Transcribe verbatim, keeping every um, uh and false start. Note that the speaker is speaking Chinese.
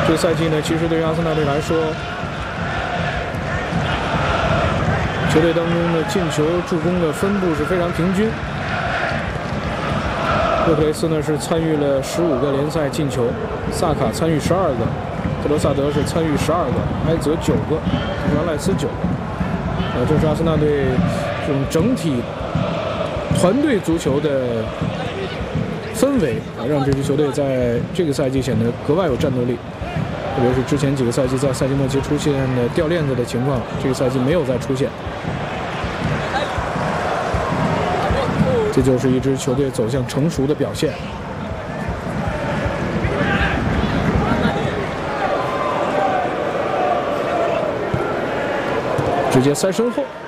这个赛季呢，其实对于阿森纳队来说，球队当中的进球、助攻的分布是非常平均。洛克雷斯呢是参与了十五个联赛进球，萨卡参与十二个，特罗萨德是参与十二个，埃泽九个，特兰赖斯九个。呃，这是阿森纳队这种整体团队足球的氛围啊，让这支球队在这个赛季显得格外有战斗力。特别是之前几个赛季在赛季末期出现的掉链子的情况，这个赛季没有再出现。这就是一支球队走向成熟的表现。直接塞身后。